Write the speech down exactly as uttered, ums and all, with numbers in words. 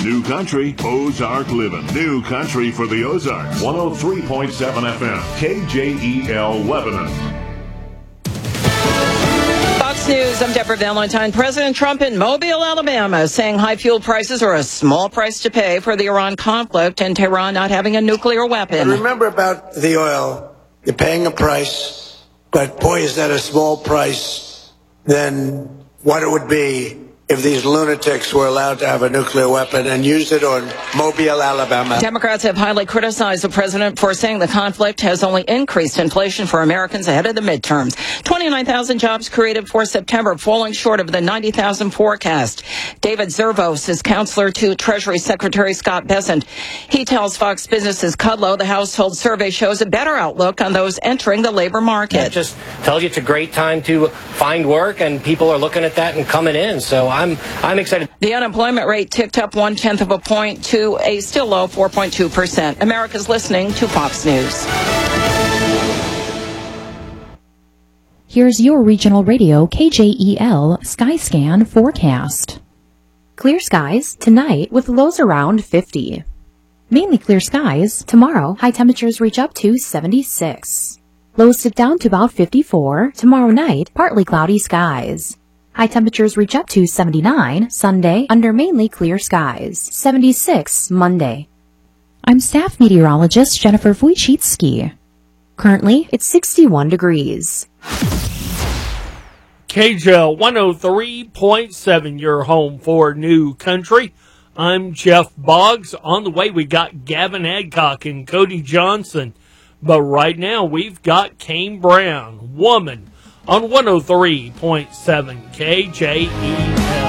New Country, Ozark Living. New Country for the Ozarks. one oh three point seven F M, K J E L Lebanon. Fox News, I'm Deborah Valentine. President Trump in Mobile, Alabama, saying high fuel prices are a small price to pay for the Iran conflict and Tehran not having a nuclear weapon. But remember about the oil, you're paying a price, but boy, is that a small price than what it would be if these lunatics were allowed to have a nuclear weapon and use it on Mobile, Alabama. Democrats have highly criticized the president for saying the conflict has only increased inflation for Americans ahead of the midterms. twenty-nine thousand jobs created for September, falling short of the ninety thousand forecast. David Zervos is counselor to Treasury Secretary Scott Bessent. He tells Fox Business' Kudlow the household survey shows a better outlook on those entering the labor market. It just tells you it's a great time to find work, and people are looking at that and coming in. So I'm I'm excited. The unemployment rate ticked up one tenth of a point to a still low four point two percent. America's listening to Fox News. Here's your regional radio K J E L Skyscan forecast. Clear skies tonight with lows around fifty. Mainly clear skies tomorrow. High temperatures reach up to seventy-six. Lows dip down to about fifty-four. Tomorrow night, partly cloudy skies. High temperatures reach up to seventy-nine Sunday under mainly clear skies. seventy-six Monday. I'm staff meteorologist Jennifer Wojcicki. Currently, it's sixty-one degrees. K J L one oh three point seven, your home for New Country. I'm Jeff Boggs. On the way, we got Gavin Adcock and Cody Johnson. But right now, we've got Kane Brown, Woman, on one oh three point seven K J E L.